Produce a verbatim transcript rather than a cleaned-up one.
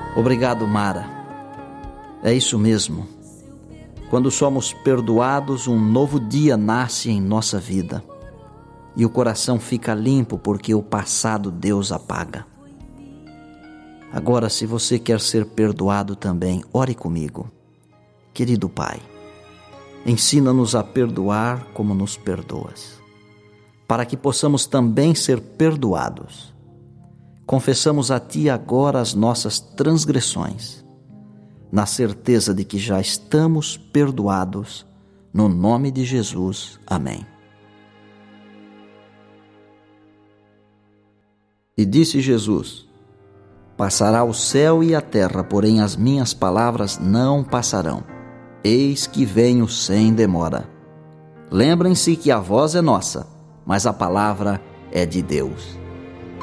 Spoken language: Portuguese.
Obrigado, Mara. É isso mesmo. Quando somos perdoados, um novo dia nasce em nossa vida. E o coração fica limpo porque o passado Deus apaga. Agora, se você quer ser perdoado também, ore comigo. Querido Pai, ensina-nos a perdoar como nos perdoas, para que possamos também ser perdoados. Confessamos a Ti agora as nossas transgressões, na certeza de que já estamos perdoados, no nome de Jesus. Amém. E disse Jesus: Passará o céu e a terra, porém as minhas palavras não passarão. Eis que venho sem demora. Lembrem-se que a voz é nossa, mas a palavra é de Deus.